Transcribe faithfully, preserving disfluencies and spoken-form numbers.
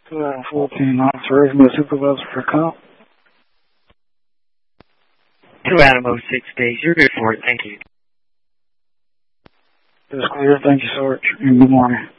two thousand fourteen officer raising the supervisor for call. two Adam oh six days. You're good for it. Thank you. It's clear. Thank you, Sarge. And good morning.